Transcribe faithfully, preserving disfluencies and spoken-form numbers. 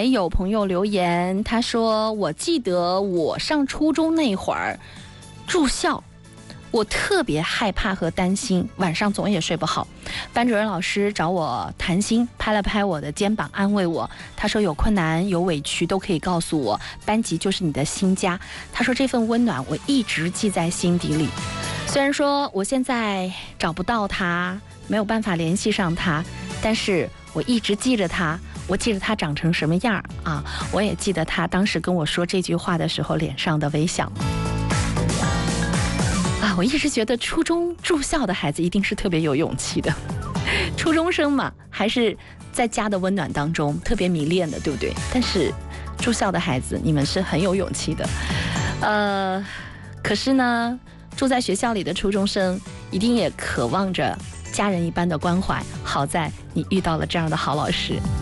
还有朋友留言，他说我记得我上初中那会儿住校，我特别害怕和担心，晚上总也睡不好。班主任老师找我谈心，拍了拍我的肩膀安慰我，他说有困难有委屈都可以告诉我，班级就是你的新家。他说这份温暖我一直记在心底里，虽然说我现在找不到他，没有办法联系上他，但是我一直记着他，我记得他长成什么样啊，我也记得他当时跟我说这句话的时候脸上的微笑。啊，我一直觉得初中住校的孩子一定是特别有勇气的，初中生嘛，还是在家的温暖当中特别迷恋的，对不对？但是住校的孩子，你们是很有勇气的。呃，可是呢，住在学校里的初中生一定也渴望着家人一般的关怀，好在你遇到了这样的好老师。